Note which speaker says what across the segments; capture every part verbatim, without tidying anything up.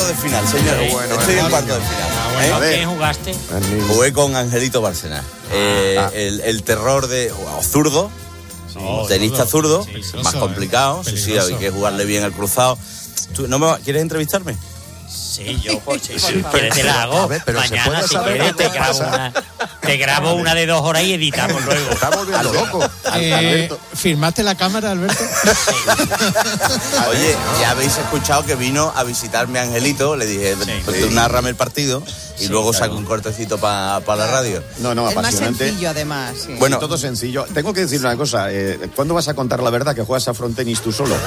Speaker 1: cuarto de final, señores.
Speaker 2: Bueno,
Speaker 1: Estoy
Speaker 2: bueno,
Speaker 1: en cuarto de final.
Speaker 3: Ah, bueno,
Speaker 1: ¿Eh?
Speaker 3: ¿qué jugaste?
Speaker 1: Jugué con Angelito Bárcenas. Eh,
Speaker 2: Ah.
Speaker 1: el, el terror de oh, zurdo,
Speaker 3: Oh,
Speaker 1: tenista zurdo,
Speaker 3: sí, sí.
Speaker 1: más complicado. Sí, sí,
Speaker 4: Peligroso.
Speaker 1: hay que jugarle bien al cruzado. ¿Tú no me va- quieres entrevistarme?
Speaker 3: Sí, yo, pues, sí, si quieres te la hago.
Speaker 2: A ver, pero se
Speaker 3: Mañana,
Speaker 2: puede
Speaker 3: si
Speaker 2: saber
Speaker 3: quieres,
Speaker 2: qué
Speaker 3: te grabo,
Speaker 2: pasa.
Speaker 3: una, te grabo una de dos horas y editamos luego.
Speaker 2: Está volviendo loco.
Speaker 4: Eh,
Speaker 2: Alberto.
Speaker 4: ¿Firmaste la cámara, Alberto?
Speaker 1: Oye, ya habéis escuchado que vino a visitarme Angelito. Le dije, pues tú nárrame el partido y luego saco un cortecito para pa la radio.
Speaker 5: No, no,
Speaker 6: Es más
Speaker 5: apasionante.
Speaker 6: sencillo, además. Sí.
Speaker 1: Bueno,
Speaker 5: Todo sencillo. Tengo que decir una cosa. Eh, ¿Cuándo vas a contar la verdad que juegas a frontenis tú solo?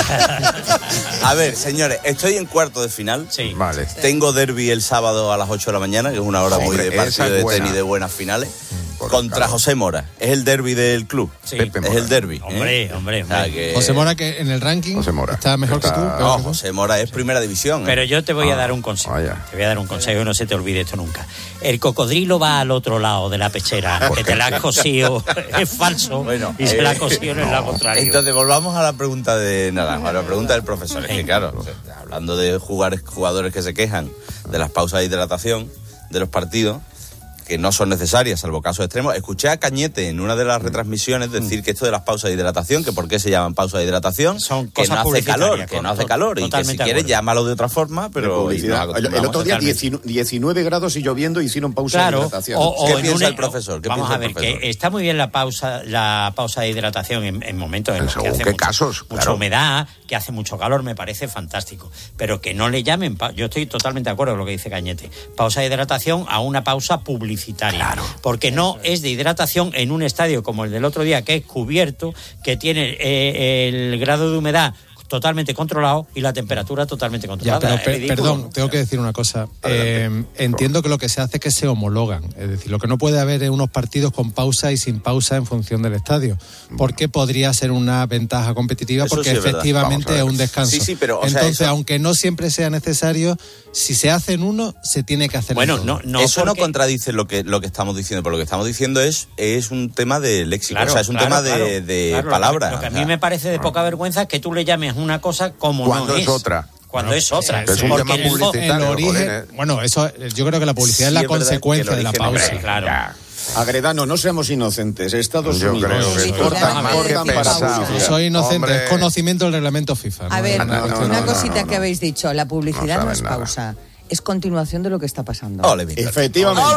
Speaker 1: a ver, señores, estoy en cuarto de final.
Speaker 3: Sí.
Speaker 2: Vale.
Speaker 1: Tengo derbi el sábado a las ocho de la mañana, que es una hora muy
Speaker 2: Hombre,
Speaker 1: de partido
Speaker 2: esa es
Speaker 1: de
Speaker 2: buena.
Speaker 1: tenis de buenas finales.
Speaker 2: por
Speaker 1: Contra
Speaker 2: claro.
Speaker 1: José Mora. Es el derbi del club.
Speaker 3: Sí.
Speaker 2: Pepe
Speaker 1: Es
Speaker 2: Mora.
Speaker 1: el derbi.
Speaker 3: Hombre,
Speaker 1: ¿eh?
Speaker 3: hombre,
Speaker 1: O sea,
Speaker 3: hombre.
Speaker 1: que-
Speaker 4: José Mora, que en el ranking
Speaker 2: José Mora.
Speaker 4: está mejor que tú.
Speaker 2: Está-
Speaker 4: peor
Speaker 1: No,
Speaker 4: que tú.
Speaker 1: José Mora es primera división. ¿eh?
Speaker 3: Pero yo te voy a
Speaker 2: Ah,
Speaker 3: dar un consejo.
Speaker 2: vaya.
Speaker 3: Te voy a dar un consejo y no se te olvide esto nunca. El cocodrilo va al otro lado de la pechera,
Speaker 2: ¿Por
Speaker 3: que
Speaker 2: qué?
Speaker 3: te la has cosido, es falso,
Speaker 1: Bueno,
Speaker 3: y se
Speaker 1: eh,
Speaker 3: la ha cosido en el lado contrario.
Speaker 1: Entonces volvamos a la pregunta de Naranjo, a la pregunta del profesor. Es que claro, hablando de jugar, jugadores que se quejan de las pausas de hidratación de los partidos, que no son necesarias, salvo casos extremos. Escuché a Cañete en una de las retransmisiones decir que esto de las pausas de hidratación, que por qué se llaman pausas de hidratación,
Speaker 3: Son
Speaker 1: que
Speaker 3: cosas
Speaker 1: no hace
Speaker 3: publicitarias,
Speaker 1: calor, que
Speaker 3: con-
Speaker 1: no hace calor, y que si
Speaker 3: totalmente de
Speaker 1: quieres
Speaker 3: acuerdo.
Speaker 1: llámalo de otra forma, pero...
Speaker 5: De publicidad.
Speaker 1: y nos
Speaker 5: El, el
Speaker 1: acostumbramos.
Speaker 5: otro día
Speaker 3: totalmente.
Speaker 5: diecinueve, diecinueve grados y lloviendo hicieron pausa de
Speaker 3: Claro,
Speaker 5: hidratación.
Speaker 3: o, o
Speaker 1: ¿Qué
Speaker 3: en
Speaker 1: piensa
Speaker 3: un-
Speaker 1: el profesor? ¿Qué
Speaker 3: Vamos
Speaker 1: piensa
Speaker 3: a
Speaker 1: el
Speaker 3: ver,
Speaker 1: profesor?
Speaker 3: que está muy bien la pausa la pausa de hidratación en, en momentos en
Speaker 2: En
Speaker 3: los que
Speaker 2: según
Speaker 3: hace
Speaker 2: qué
Speaker 3: mucho-
Speaker 2: casos,
Speaker 3: mucha
Speaker 2: claro.
Speaker 3: humedad, que hace mucho calor, me parece fantástico. Pero que no le llamen, pa- yo estoy totalmente de acuerdo con lo que dice Cañete, pausa de hidratación a una pausa publicitaria. Porque no es de hidratación en un estadio como el del otro día, que es cubierto, que tiene eh, el grado de humedad totalmente controlado y la temperatura totalmente
Speaker 4: Ya,
Speaker 3: controlada.
Speaker 4: pero
Speaker 3: Es
Speaker 4: pe-
Speaker 3: ridículo.
Speaker 4: perdón, tengo que decir una cosa. Eh, entiendo que lo que se hace es que se homologan. Es decir, lo que no puede haber es unos partidos con pausa y sin pausa en función del estadio. Porque podría ser una ventaja competitiva,
Speaker 1: Eso
Speaker 4: porque
Speaker 1: sí es verdad.
Speaker 4: efectivamente
Speaker 2: Vamos a
Speaker 4: es
Speaker 2: ver.
Speaker 4: un descanso.
Speaker 1: Sí, sí, pero, o sea,
Speaker 4: Entonces,
Speaker 1: eso-
Speaker 4: aunque no siempre sea necesario, si se hace en uno, se tiene que hacer
Speaker 3: Bueno,
Speaker 4: en
Speaker 3: no,
Speaker 4: todo.
Speaker 3: no
Speaker 1: Eso
Speaker 3: porque-
Speaker 1: no contradice lo que lo que estamos diciendo, pero lo que estamos diciendo es es un tema de léxico,
Speaker 3: Claro,
Speaker 1: o sea, es un
Speaker 3: claro,
Speaker 1: tema de,
Speaker 3: claro,
Speaker 1: de
Speaker 3: claro.
Speaker 1: palabras.
Speaker 3: Lo que a
Speaker 1: o
Speaker 3: mí
Speaker 1: sea.
Speaker 3: me parece de poca vergüenza es que tú le llames una cosa como
Speaker 2: Cuando
Speaker 3: no
Speaker 2: es
Speaker 3: es
Speaker 2: otra.
Speaker 3: Cuando es otra.
Speaker 2: Es un
Speaker 3: Porque
Speaker 2: tema
Speaker 3: en el fo-
Speaker 2: publicitario.
Speaker 4: El origen,
Speaker 2: joder, ¿eh?
Speaker 4: bueno, eso yo creo que la publicidad
Speaker 1: Sí,
Speaker 4: es la
Speaker 1: es verdad
Speaker 4: consecuencia
Speaker 1: que el
Speaker 4: de la
Speaker 1: origen,
Speaker 4: pausa.
Speaker 1: hombre,
Speaker 3: Claro.
Speaker 2: Ya.
Speaker 5: Agredano, no seamos inocentes. Estados
Speaker 2: Yo
Speaker 5: Unidos
Speaker 2: creo que
Speaker 6: Sí,
Speaker 2: esto
Speaker 6: cortan,
Speaker 2: está más
Speaker 6: cortan
Speaker 2: que
Speaker 6: para
Speaker 2: pesado.
Speaker 6: publicidad.
Speaker 4: No soy inocente,
Speaker 2: Hombre.
Speaker 4: es conocimiento del reglamento FIFA.
Speaker 6: A
Speaker 4: ¿no?
Speaker 6: ver,
Speaker 4: Es una
Speaker 2: no, no,
Speaker 4: cuestión-
Speaker 6: una
Speaker 2: no,
Speaker 6: cosita
Speaker 2: no, no.
Speaker 6: que habéis dicho, la publicidad
Speaker 2: No
Speaker 6: no,
Speaker 2: saben
Speaker 6: es
Speaker 2: nada.
Speaker 6: pausa, es continuación de lo que está pasando.
Speaker 1: Ole, mi Tony.
Speaker 5: Efectivamente.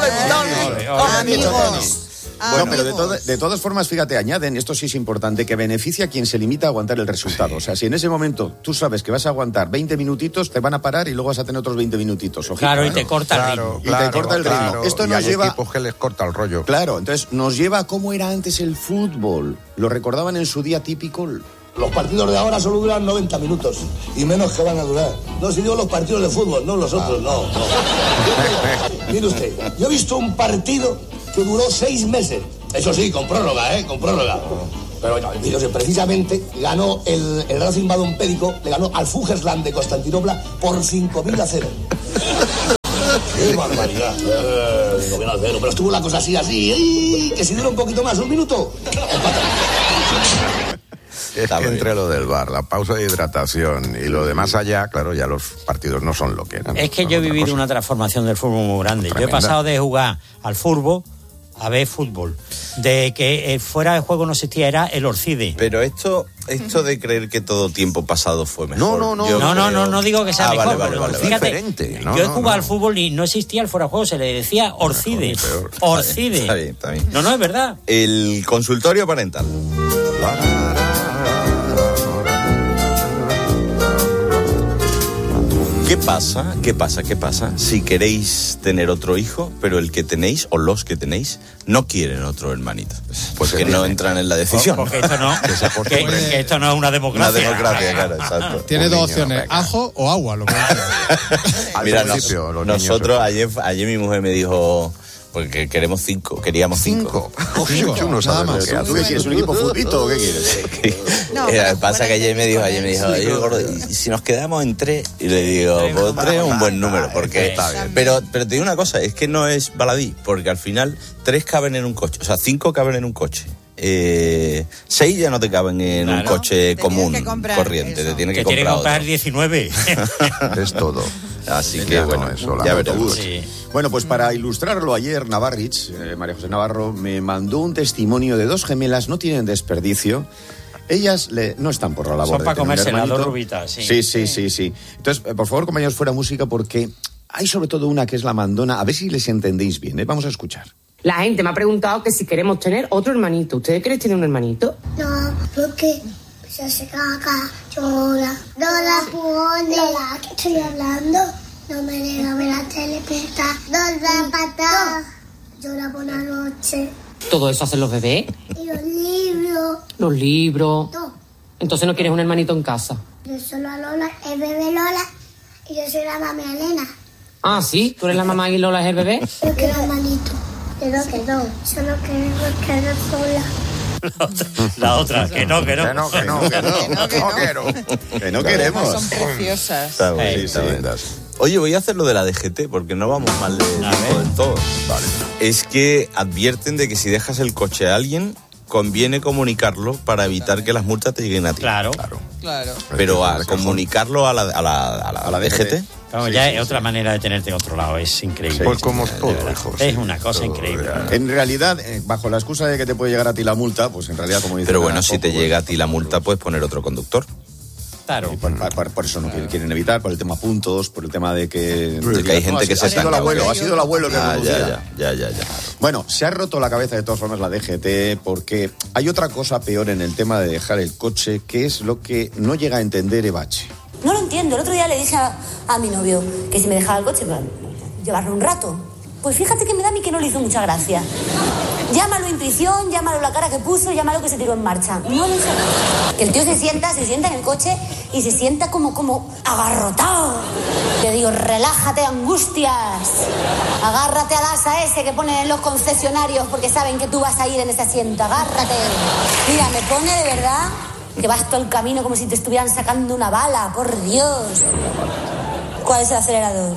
Speaker 6: Amigos,
Speaker 5: Bueno, pero de,
Speaker 6: amigos.
Speaker 5: toda- de todas formas, fíjate, añaden, esto sí es importante, que beneficia a quien se limita a aguantar el resultado. O sea, si en ese momento tú sabes que vas a aguantar veinte minutitos, te van a parar y luego vas a tener otros veinte minutitos. Ojito,
Speaker 3: Claro, y
Speaker 5: ¿eh?
Speaker 3: te corta el ritmo.
Speaker 2: Claro,
Speaker 5: Y te
Speaker 2: claro,
Speaker 5: corta el ritmo.
Speaker 2: claro.
Speaker 5: Esto
Speaker 2: Y
Speaker 5: nos
Speaker 2: hay
Speaker 5: lleva-
Speaker 2: equipos que les corta el rollo.
Speaker 5: Claro, entonces nos lleva a cómo era antes el fútbol. Lo recordaban en su día típico.
Speaker 7: Los partidos de ahora solo duran noventa minutos y menos que van a durar. No, si digo los partidos de fútbol, no los otros, no. no. Mire usted, yo he visto un partido que duró seis meses. Eso sí, con prórroga, ¿eh? Con prórroga. Pero bueno, mire usted, precisamente ganó el, el Racing Badompédico, le ganó al Fugersland de Constantinopla por cinco mil a cero. ¡Qué barbaridad! Eh, cinco mil a cero. Pero estuvo la cosa así, así, ¡ay! Que si dura un poquito más, un minuto.
Speaker 2: Es
Speaker 1: Está
Speaker 2: que
Speaker 1: muy
Speaker 2: entre lo del bar, la pausa de hidratación y lo de más allá, claro, ya los partidos no son lo que eran.
Speaker 3: Es que
Speaker 2: son
Speaker 3: yo he
Speaker 2: otra
Speaker 3: vivido
Speaker 2: cosa.
Speaker 3: una transformación del fútbol muy grande. Yo he
Speaker 2: Tremenda.
Speaker 3: pasado de jugar al fútbol a ver fútbol. De que eh, fuera de juego no existía, era el Orcide.
Speaker 1: Pero esto esto de creer que todo tiempo pasado fue mejor.
Speaker 2: No, no, no.
Speaker 1: yo
Speaker 3: No, no,
Speaker 1: creo-
Speaker 3: no, no digo que sea
Speaker 1: Ah,
Speaker 3: mejor.
Speaker 1: vale, vale,
Speaker 3: pero
Speaker 1: vale, vale.
Speaker 3: fíjate,
Speaker 2: Diferente. No,
Speaker 3: yo he
Speaker 2: no,
Speaker 3: jugado
Speaker 2: no.
Speaker 3: al fútbol y no existía el fuera de juego, se le decía Orcide.
Speaker 2: Mejor, ni peor.
Speaker 3: Orcide.
Speaker 1: Está bien, está bien.
Speaker 3: No, no, es verdad.
Speaker 1: El consultorio parental. ¿Qué pasa? ¿Qué pasa? ¿Qué pasa? Si queréis tener otro hijo, pero el que tenéis o los que tenéis no quieren otro hermanito, pues que no entran en la decisión.
Speaker 3: Porque esto no,
Speaker 2: Que se
Speaker 3: que,
Speaker 2: acostumbren.
Speaker 3: que esto no es una
Speaker 1: Una
Speaker 3: democracia.
Speaker 1: democracia, claro, exacto.
Speaker 4: Tiene
Speaker 2: Un
Speaker 4: dos
Speaker 2: niño,
Speaker 4: opciones,
Speaker 2: venga.
Speaker 4: ajo o agua. Lo que
Speaker 2: Al
Speaker 1: Mira,
Speaker 2: principio,
Speaker 1: nos-
Speaker 2: los niños
Speaker 1: nosotros
Speaker 2: se-
Speaker 1: ayer, ayer mi mujer me dijo, porque queremos cinco, queríamos cinco.
Speaker 2: Cinco.
Speaker 4: Cinco,
Speaker 2: Tú no
Speaker 4: nada
Speaker 2: sabes lo
Speaker 4: más.
Speaker 2: que
Speaker 5: ¿Tú qué
Speaker 2: haces.
Speaker 5: quieres? ¿Un equipo futbolito o qué quieres?
Speaker 6: No,
Speaker 1: Eh,
Speaker 6: pero
Speaker 1: pasa
Speaker 6: fuera
Speaker 1: que ayer me dijo, ayer me dijo,
Speaker 6: sí,
Speaker 1: "Oye, gordo, y si nos quedamos en tres", y le digo, pues tres es un buen número, porque
Speaker 2: Está bien.
Speaker 1: pero, pero te digo una cosa, es que no es baladí, porque al final tres caben en un coche, o sea, cinco caben en un coche. Eh, seis ya no te caben en un
Speaker 3: Claro.
Speaker 1: coche
Speaker 6: Te
Speaker 1: común,
Speaker 6: tienes que comprar
Speaker 1: corriente,
Speaker 6: eso.
Speaker 1: te tiene que
Speaker 3: Que tiene que
Speaker 1: comprar
Speaker 3: comprar
Speaker 1: otro.
Speaker 3: diecinueve.
Speaker 2: Es todo.
Speaker 1: Así que,
Speaker 2: No,
Speaker 1: bueno,
Speaker 2: eso, la
Speaker 1: ya
Speaker 2: moto
Speaker 1: veremos.
Speaker 3: Sí.
Speaker 5: Bueno, pues para ilustrarlo ayer, Navarrich, eh, María José Navarro, me mandó un testimonio de dos gemelas, no tienen desperdicio. Ellas le, no están por la labor
Speaker 3: Son
Speaker 5: de
Speaker 3: para
Speaker 5: tener un
Speaker 3: comerse las
Speaker 5: hermanito.
Speaker 3: dos rubitas, sí.
Speaker 5: Sí, sí, sí, sí. Entonces, eh, por favor, compañeros, fuera música, porque hay sobre todo una que es la mandona. A ver si les entendéis bien, ¿eh? Vamos a escuchar.
Speaker 8: La gente me ha preguntado que si queremos tener otro hermanito. ¿Ustedes quieren tener un hermanito?
Speaker 9: No, porque se hace caca, llora, no la pone. Lola, ¿qué estoy hablando? No me deja ver la tele, pinta, no la pata, llora por la noche.
Speaker 8: ¿Todo eso hacen los bebés?
Speaker 9: Y los libros,
Speaker 8: Los libros.
Speaker 9: no.
Speaker 8: Entonces no quieres un hermanito en casa.
Speaker 9: Yo soy la Lola, el bebé Lola, y yo soy la mami Elena.
Speaker 8: Ah, sí, tú eres la mamá y Lola es el bebé.
Speaker 9: Yo quiero hermanito, pero que no, solo queremos quedar sola.
Speaker 3: La otra, que no, que no.
Speaker 2: Que no, que no, que no,
Speaker 6: no, que
Speaker 2: no
Speaker 6: no.
Speaker 2: quiero.
Speaker 5: Que no queremos.
Speaker 6: Son preciosas.
Speaker 1: Está bien,
Speaker 3: Sí,
Speaker 1: está
Speaker 2: Qué
Speaker 1: bien.
Speaker 2: lindas.
Speaker 1: Oye, voy a hacer lo de la D G T porque no vamos mal de
Speaker 3: A
Speaker 1: tiempo
Speaker 3: ver.
Speaker 1: del todo. Vale. Es que advierten de que si dejas el coche a alguien, conviene comunicarlo para evitar que las multas te lleguen a ti.
Speaker 3: Claro.
Speaker 6: Claro.
Speaker 1: Pero a comunicarlo a la, a la, a la, a la D G T.
Speaker 3: Vamos,
Speaker 5: Sí,
Speaker 3: ya
Speaker 5: sí,
Speaker 3: es otra manera de tenerte en otro lado, es increíble.
Speaker 2: Pues como
Speaker 3: De
Speaker 2: todo,
Speaker 3: verdad.
Speaker 2: hijo.
Speaker 3: Es
Speaker 2: sí.
Speaker 3: una cosa
Speaker 2: Todo,
Speaker 3: increíble.
Speaker 2: ya.
Speaker 5: En realidad, eh, bajo la excusa de que te puede llegar a ti la multa, pues en realidad, como dice...
Speaker 1: Pero bueno,
Speaker 5: Ana,
Speaker 1: si te
Speaker 5: poco,
Speaker 1: llega a ti la multa, puedes poner otro conductor.
Speaker 3: Claro.
Speaker 5: Y por, por- por eso no quieren- quieren evitar, por el tema puntos, por el tema de que...
Speaker 1: De que hay gente
Speaker 5: ha
Speaker 1: que
Speaker 5: sido-
Speaker 1: se
Speaker 5: ha sido el
Speaker 1: estanca.
Speaker 5: abuelo, ha sido el abuelo que
Speaker 1: Ah,
Speaker 5: conducía.
Speaker 1: ya, ya, ya, ya, ya.
Speaker 5: Bueno, se ha roto la cabeza de todas formas la D G T porque hay otra cosa peor en el tema de dejar el coche, que es lo que no llega a entender Evache.
Speaker 10: No lo entiendo. El otro día le dije a, a mi novio que si me dejaba el coche para llevarlo un rato. Pues fíjate que me da a mí que no le hizo mucha gracia. Llámalo intuición, llámalo la cara que puso, llámalo que se tiró en marcha. No lo sé. Que el tío se sienta, se sienta en el coche y se sienta como, como agarrotado. Le digo, relájate, angustias. Agárrate al asa ese que ponen en los concesionarios porque saben que tú vas a ir en ese asiento. Agárrate. Mira, me pone de verdad que vas todo el camino como si te estuvieran sacando una bala. Por Dios. ¿Cuál es el acelerador?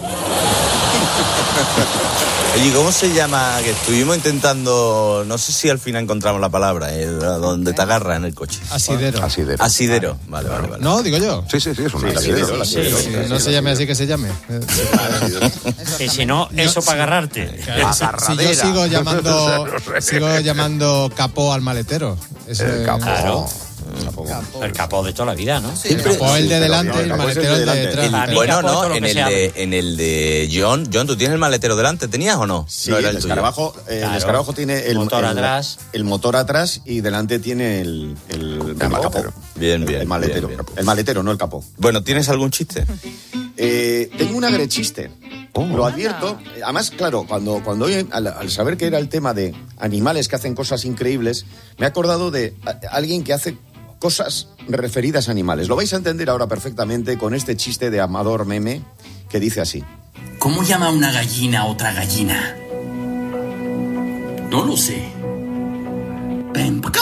Speaker 1: Oye, ¿cómo se llama? Que estuvimos intentando, no sé si al final encontramos la palabra, el, donde te agarra en el coche.
Speaker 4: Asidero.
Speaker 2: Asidero.
Speaker 1: Asidero. Vale, vale, vale.
Speaker 4: No, digo yo.
Speaker 2: Sí, sí, sí, es un
Speaker 5: Sí, la
Speaker 2: asidero.
Speaker 5: asidero, la
Speaker 3: Sí,
Speaker 5: asidero.
Speaker 3: sí,
Speaker 4: Si no se llame así, que se llame.
Speaker 3: Que si no, eso para agarrarte.
Speaker 4: Si yo sigo llamando sigo llamando capó al maletero. Eso
Speaker 2: El
Speaker 4: es-
Speaker 2: capó.
Speaker 3: Claro. El capó de toda la vida, ¿no?
Speaker 4: El capó el de delante y el
Speaker 5: el capó es el
Speaker 4: maletero
Speaker 5: de
Speaker 4: el de
Speaker 5: delante.
Speaker 4: detrás.
Speaker 1: El-
Speaker 3: Para mí
Speaker 1: bueno,
Speaker 3: capó todo
Speaker 1: no,
Speaker 3: lo
Speaker 1: en
Speaker 3: que
Speaker 1: el,
Speaker 3: se abre.
Speaker 1: de, en el de John. John, ¿tú tienes el maletero delante? ¿Tenías o no?
Speaker 5: Sí,
Speaker 1: no era
Speaker 5: el,
Speaker 1: el tuyo.
Speaker 5: escarabajo, eh,
Speaker 3: Claro.
Speaker 5: el escarabajo tiene el
Speaker 3: Motor
Speaker 5: el-
Speaker 3: atrás.
Speaker 5: el motor atrás y delante tiene el, el, el capó.
Speaker 1: Bien, bien,
Speaker 5: El maletero.
Speaker 1: bien, bien.
Speaker 5: El maletero, no el capó.
Speaker 1: Bueno, ¿tienes algún chiste?
Speaker 5: Eh, tengo un agrechiste. Lo advierto. Además, claro, cuando, cuando hoy, al, al saber que era el tema de animales que hacen cosas increíbles, me he acordado de a- alguien que hace cosas referidas a animales. Lo vais a entender ahora perfectamente con este chiste de Amador Meme que dice así.
Speaker 11: ¿Cómo llama una gallina a otra gallina? No lo sé. Ven pa' acá.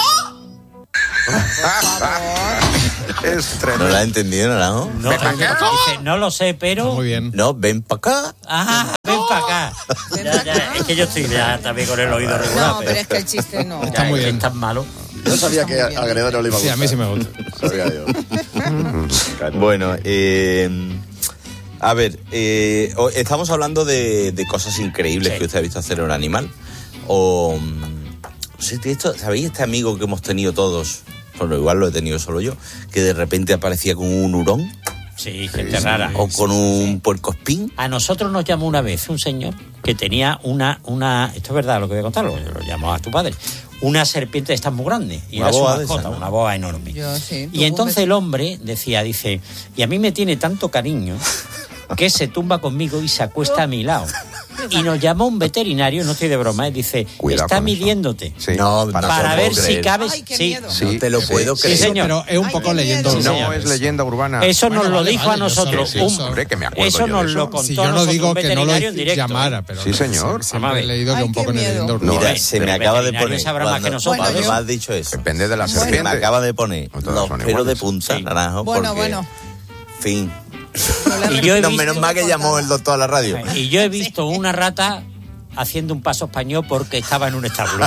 Speaker 2: Es
Speaker 1: No
Speaker 2: tremendo.
Speaker 1: la he entendido, ¿no?
Speaker 3: No, dice, no lo sé, pero...
Speaker 4: Muy bien.
Speaker 1: No, ven para acá.
Speaker 3: Ah, ven para acá.
Speaker 6: Ven
Speaker 3: Ya,
Speaker 6: pa'
Speaker 3: ya,
Speaker 6: acá.
Speaker 3: es que yo estoy ya también con el oído regular.
Speaker 6: No, pero es que el chiste no.
Speaker 4: Está
Speaker 3: ya,
Speaker 4: muy
Speaker 3: es que
Speaker 4: bien.
Speaker 3: es tan malo.
Speaker 5: Yo sabía
Speaker 6: Está
Speaker 5: que
Speaker 6: muy bien.
Speaker 5: a Gregorio le iba a
Speaker 4: Sí, a mí sí
Speaker 5: gustar.
Speaker 4: me gusta.
Speaker 5: Sabía yo. Claro.
Speaker 1: Bueno, eh, a ver, eh, o- estamos hablando de, de cosas increíbles
Speaker 3: Sí.
Speaker 1: que usted ha visto hacer a un animal. O, mm, no sé, esto, ¿sabéis este amigo que hemos tenido todos? Bueno, igual lo he tenido solo yo, que de repente aparecía con un hurón
Speaker 3: Sí, gente rara.
Speaker 1: o con un puercoespín.
Speaker 3: A nosotros nos llamó una vez un señor que tenía una, una esto es verdad lo que voy a contar, lo, lo llamó a tu padre, una serpiente de estas muy grande, y
Speaker 1: Una
Speaker 3: era su
Speaker 1: boa de
Speaker 3: mascota,
Speaker 1: esas, ¿no?
Speaker 3: una boa enorme.
Speaker 6: Yo sí,
Speaker 3: Y
Speaker 6: tuve
Speaker 3: entonces
Speaker 6: un
Speaker 3: el hombre decía, dice, y a mí me tiene tanto cariño que se tumba conmigo y se acuesta a mi lado. Y nos llamó un veterinario, no estoy de broma, y dice,
Speaker 2: Cuidado
Speaker 3: está
Speaker 2: con eso.
Speaker 3: midiéndote
Speaker 2: Sí.
Speaker 1: No,
Speaker 3: para,
Speaker 1: no te lo
Speaker 3: ver
Speaker 1: puedo
Speaker 3: si
Speaker 1: creer.
Speaker 3: cabe.
Speaker 6: Ay, qué
Speaker 3: sí.
Speaker 6: miedo.
Speaker 2: Sí,
Speaker 1: No te lo
Speaker 2: sí.
Speaker 1: puedo
Speaker 3: Sí,
Speaker 1: creer.
Speaker 3: señor.
Speaker 4: Pero es un
Speaker 6: Ay,
Speaker 4: poco
Speaker 6: qué
Speaker 4: leyenda
Speaker 6: miedo.
Speaker 2: No
Speaker 4: urbana.
Speaker 2: es leyenda urbana.
Speaker 3: Eso
Speaker 4: Bueno,
Speaker 3: nos lo
Speaker 4: vale,
Speaker 3: dijo
Speaker 4: vale,
Speaker 3: a
Speaker 4: yo
Speaker 3: nosotros.
Speaker 4: solo-
Speaker 3: un-
Speaker 4: eso-
Speaker 2: Hombre, que me acuerdo
Speaker 3: eso
Speaker 2: yo de
Speaker 3: nos
Speaker 2: eso.
Speaker 3: lo contó
Speaker 4: Si yo no
Speaker 3: nosotros
Speaker 4: digo
Speaker 3: un
Speaker 4: que no lo
Speaker 3: veterinario en directo.
Speaker 4: llamara, pero
Speaker 2: Sí, señor.
Speaker 4: siempre
Speaker 3: Vamos a
Speaker 4: he
Speaker 3: ver.
Speaker 4: leído que
Speaker 6: Ay,
Speaker 4: un poco
Speaker 6: qué
Speaker 4: en
Speaker 6: miedo.
Speaker 4: leyenda urbana.
Speaker 1: Mira,
Speaker 3: Pero
Speaker 1: se me
Speaker 3: el
Speaker 1: acaba de
Speaker 3: veterinario
Speaker 1: poner.
Speaker 3: sabrá más que nosotros,
Speaker 1: cuando
Speaker 6: ¿eh?
Speaker 1: me has dicho eso.
Speaker 2: Depende de la
Speaker 1: Se me
Speaker 2: serpiente.
Speaker 1: acaba de poner
Speaker 2: No todas
Speaker 1: los
Speaker 2: son
Speaker 1: pelos de
Speaker 2: iguales.
Speaker 1: punta,
Speaker 3: Sí.
Speaker 1: naranjo.
Speaker 6: Bueno,
Speaker 1: porque,
Speaker 6: bueno.
Speaker 1: Fin.
Speaker 3: Y yo he
Speaker 1: No,
Speaker 3: visto-
Speaker 1: menos mal que llamó el doctor a la radio.
Speaker 3: Y yo he visto una rata haciendo un paso español porque estaba en un estábulo.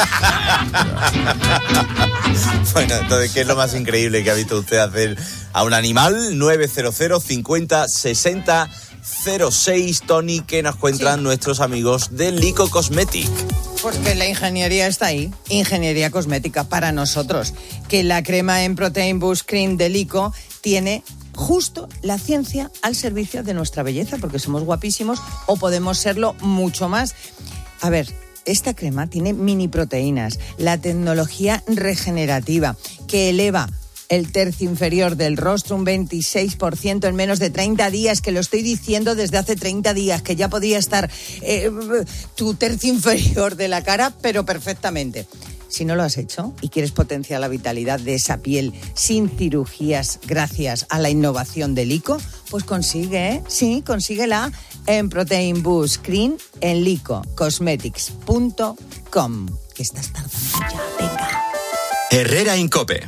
Speaker 1: Bueno, entonces, ¿qué es lo más increíble que ha visto usted hacer a un animal? nueve cero cero cincuenta sesenta cero seis, Tony, que nos cuentan sí. nuestros amigos de Lyko Cosmetic.
Speaker 6: Pues que la ingeniería está ahí, ingeniería cosmética para nosotros, que la crema en Protein Boost Cream de Lyko tiene justo la ciencia al servicio de nuestra belleza, porque somos guapísimos o podemos serlo mucho más. A ver, esta crema tiene mini proteínas, la tecnología regenerativa que eleva el tercio inferior del rostro un veintiséis por ciento en menos de treinta días, que lo estoy diciendo desde hace treinta días, que ya podía estar eh, tu tercio inferior de la cara, pero perfectamente. Si no lo has hecho y quieres potenciar la vitalidad de esa piel sin cirugías gracias a la innovación de Lyko, pues consigue, ¿eh? Sí, consíguela en Protein Boost Cream en lyko cosmetics punto com. Que estás tardando ya, venga.
Speaker 12: Herrera en COPE.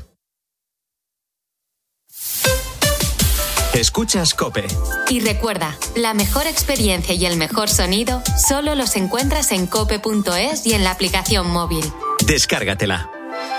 Speaker 12: Escuchas COPE.
Speaker 13: Y recuerda, la mejor experiencia y el mejor sonido solo los encuentras en cope punto es y en la aplicación móvil.
Speaker 12: Descárgatela.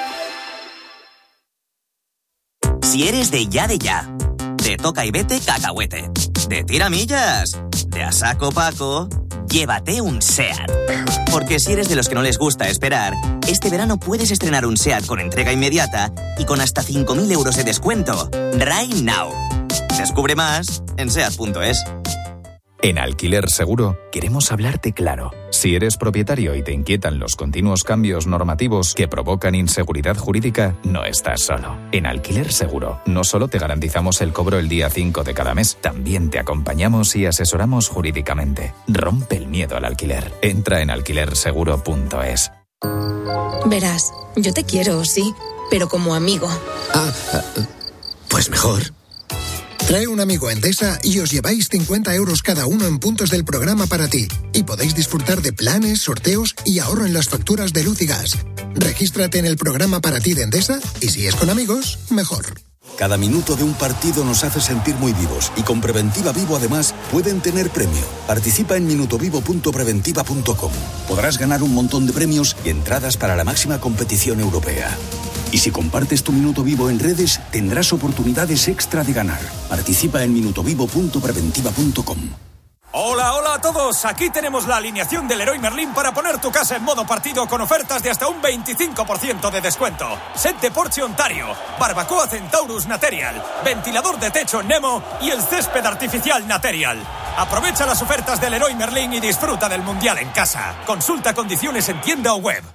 Speaker 14: Si eres de ya de ya, de toca y vete cacahuete, de tiramillas, de a saco paco, llévate un SEAT. Porque si eres de los que no les gusta esperar, este verano puedes estrenar un SEAT con entrega inmediata y con hasta cinco mil euros de descuento. Right now. Descubre más en seat punto es.
Speaker 15: En Alquiler Seguro queremos hablarte claro. Si eres propietario y te inquietan los continuos cambios normativos que provocan inseguridad jurídica, no estás solo. En Alquiler Seguro no solo te garantizamos el cobro el día cinco de cada mes, también te acompañamos y asesoramos jurídicamente. Rompe el miedo al alquiler. Entra en alquiler seguro punto es.
Speaker 16: Verás, yo te quiero, sí, pero como amigo.
Speaker 17: Ah, pues mejor. Trae un amigo a Endesa y os lleváis cincuenta euros cada uno en puntos del programa para ti. Y podéis disfrutar de planes, sorteos y ahorro en las facturas de luz y gas. Regístrate en el programa para ti de Endesa y si es con amigos, mejor.
Speaker 18: Cada minuto de un partido nos hace sentir muy vivos y con Preventiva Vivo además pueden tener premio. Participa en minutovivo punto preventiva punto com. Podrás ganar un montón de premios y entradas para la máxima competición europea. Y si compartes tu Minuto Vivo en redes, tendrás oportunidades extra de ganar. Participa en minutovivo punto preventiva punto com.
Speaker 19: Hola, hola a todos. Aquí tenemos la alineación del Leroy Merlin para poner tu casa en modo partido con ofertas de hasta un veinticinco por ciento de descuento. Set de Porsche Ontario, barbacoa Centaurus Material, ventilador de techo Nemo y el césped artificial Material. Aprovecha las ofertas del Leroy Merlin y disfruta del Mundial en casa. Consulta condiciones en tienda o web.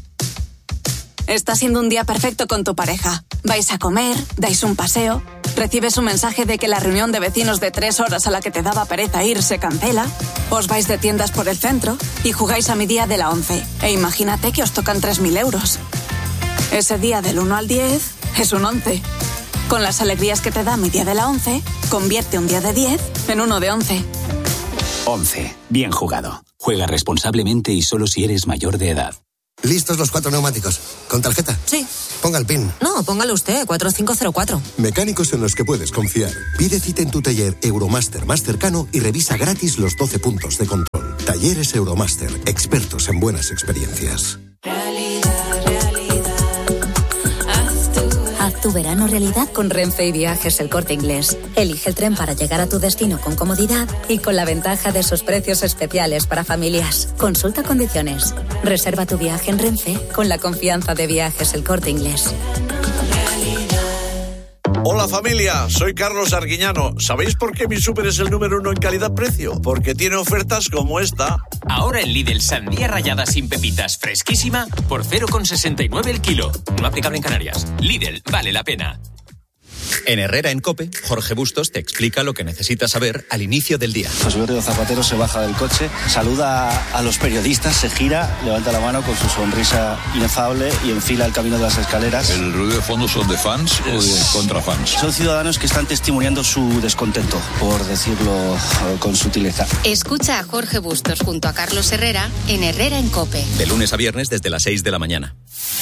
Speaker 20: Está siendo un día perfecto con tu pareja. Vais a comer, dais un paseo, recibes un mensaje de que la reunión de vecinos de tres horas a la que te daba pereza ir se cancela, os vais de tiendas por el centro y jugáis a mi día de la once. E imagínate que os tocan tres mil euros. Ese día del uno al diez es un once. Con las alegrías que te da mi día de la once, convierte un día de diez en uno de once.
Speaker 12: once. Bien jugado. Juega responsablemente y solo si eres mayor de edad.
Speaker 17: ¿Listos los cuatro neumáticos? ¿Con tarjeta?
Speaker 21: Sí.
Speaker 17: Ponga el PIN.
Speaker 21: No, póngalo usted, cuatro cinco cero cuatro.
Speaker 17: Mecánicos en los que puedes confiar. Pide cita en tu taller Euromaster más cercano y revisa gratis los doce puntos de control. Talleres Euromaster, expertos en buenas experiencias.
Speaker 22: Haz tu verano realidad con Renfe y Viajes El Corte Inglés. Elige el tren para llegar a tu destino con comodidad y con la ventaja de sus precios especiales para familias. Consulta condiciones. Reserva tu viaje en Renfe con la confianza de Viajes El Corte Inglés.
Speaker 23: Hola familia, soy Carlos Arguiñano. ¿Sabéis por qué mi súper es el número uno en calidad-precio? Porque tiene ofertas como esta.
Speaker 24: Ahora en Lidl, sandía rallada sin pepitas fresquísima por cero coma sesenta y nueve el kilo. No aplicable en Canarias. Lidl, vale la pena.
Speaker 12: En Herrera en COPE, Jorge Bustos te explica lo que necesitas saber al inicio del día.
Speaker 25: José Gregorio Zapatero se baja del coche, saluda a los periodistas, se gira, levanta la mano con su sonrisa inefable y enfila el camino de las escaleras.
Speaker 26: ¿El ruido de fondo son de fans o de contrafans?
Speaker 25: Son ciudadanos que están testimoniando su descontento, por decirlo con sutileza.
Speaker 13: Escucha a Jorge Bustos junto a Carlos Herrera en Herrera en COPE.
Speaker 12: De lunes a viernes desde las seis de la mañana.